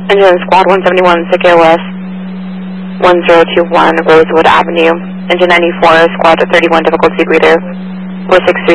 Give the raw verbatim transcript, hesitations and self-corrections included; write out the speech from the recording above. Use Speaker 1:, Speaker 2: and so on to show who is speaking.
Speaker 1: Engine Squad one seventy-one, S I C A West, one zero two one, Rosewood Avenue. Engine ninety-four, Squad thirty-one, difficult seat reader, four six three.